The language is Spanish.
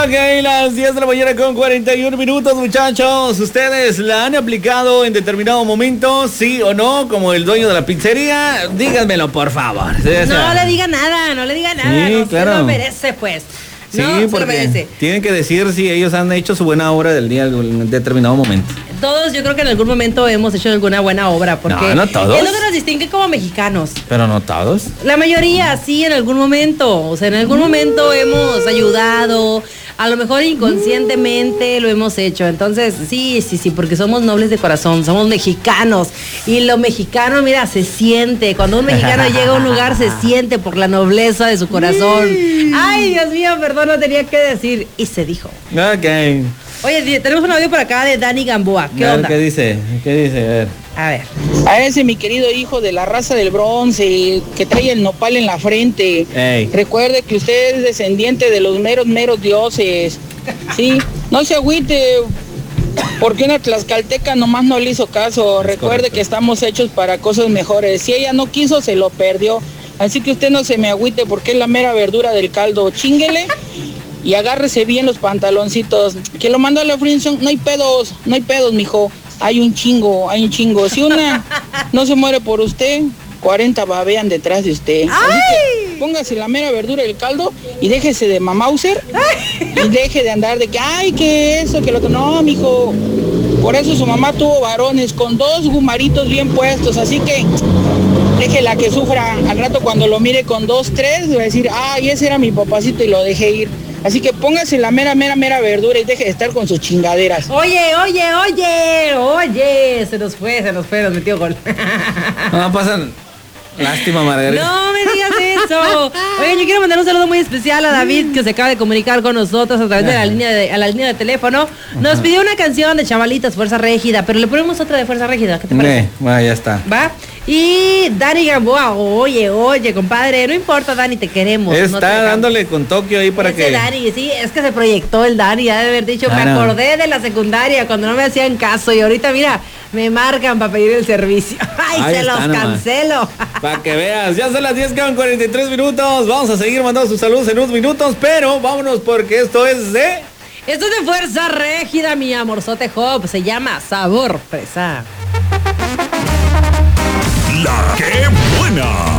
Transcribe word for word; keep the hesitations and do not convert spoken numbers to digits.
Ok, las diez de la mañana con cuarenta y uno minutos, muchachos. ¿Ustedes la han aplicado en determinado momento, sí o no? Como el dueño de la pizzería, díganmelo, por favor. No le diga nada, no le diga nada. Sí, no claro. se lo merece, pues. Sí, no porque se lo merece. tienen que decir si ellos han hecho su buena obra del día en determinado momento. Todos, yo creo que en algún momento hemos hecho alguna buena obra, porque No, no todos. es lo que nos distingue como mexicanos. Pero no todos. La mayoría, sí, en algún momento. O sea, en algún momento hemos ayudado, a lo mejor inconscientemente lo hemos hecho. Entonces, sí, sí, sí, porque somos nobles de corazón, somos mexicanos. Y lo mexicano, mira, se siente. Cuando un mexicano llega a un lugar, se siente por la nobleza de su corazón. Ay, Dios mío, perdón, no tenía que decir. Y se dijo. Ok. Oye, tenemos un audio por acá de Dani Gamboa. ¿Qué A ver, onda? ¿Qué dice? ¿Qué dice? A ver. A ver. A ese mi querido hijo de la raza del bronce, que trae el nopal en la frente. Ey. Recuerde que usted es descendiente de los meros, meros dioses. Sí, no se agüite, porque una tlaxcalteca nomás no le hizo caso. Recuerde correcto. que estamos hechos para cosas mejores. Si ella no quiso, se lo perdió. Así que usted no se me agüite, porque es la mera verdura del caldo. Chínguele y agárrese bien los pantaloncitos. Que lo mandó a la friendzone, no hay pedos, no hay pedos, mijo. Hay un chingo, hay un chingo. Si una no se muere por usted, cuarenta babean detrás de usted. Así que póngase la mera verdura del caldo y déjese de mamauser y deje de andar de que, ay, que eso, que lo otro. No, mijo. Por eso su mamá tuvo varones con dos gumaritos bien puestos. Así que déjela que sufra. Al rato cuando lo mire con dos, tres, va a decir, ay, ese era mi papacito y lo dejé ir. Así que póngase la mera, mera, mera verdura y deje de estar con sus chingaderas. Oye, oye, oye, oye, se nos fue, se nos fue, nos metió gol. No pasan. Lástima, Margarita. No me digas eso. Oye, yo quiero mandar un saludo muy especial a David, que se acaba de comunicar con nosotros a través de la línea de, a la línea de teléfono. Nos pidió una canción de Chavalitas, Fuerza Régida, pero le ponemos otra de Fuerza Régida. ¿Qué te parece? Eh, bueno, ya está. ¿Va? Y Dani Gamboa, oye, oye, compadre, no importa, Dani, te queremos. Está no te dejamos. dándole con Tokio ahí para Ese que... Dani, sí, es que se proyectó el Dani, ha de haber dicho, me Claro. acordé de la secundaria cuando no me hacían caso y ahorita, mira, me marcan para pedir el servicio. Ay, Ahí se está los nomás. cancelo. Para que veas, ya son las diez con cuarenta y tres minutos. Vamos a seguir mandando sus saludos en unos minutos, pero vámonos porque esto es de... Esto es de Fuerza Régida, mi amorzote Hop, se llama Sabor Fresa. La que buena.